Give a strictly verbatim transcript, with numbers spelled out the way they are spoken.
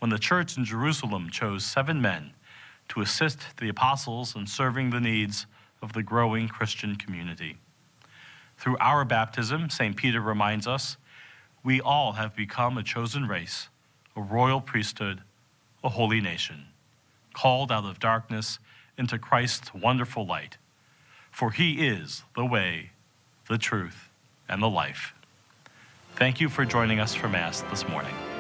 when the church in Jerusalem chose seven men to assist the apostles in serving the needs of the growing Christian community. Through our baptism, Saint Peter reminds us, we all have become a chosen race, a royal priesthood, a holy nation, called out of darkness into Christ's wonderful light. For he is the way, the truth, and the life. Thank you for joining us for Mass this morning.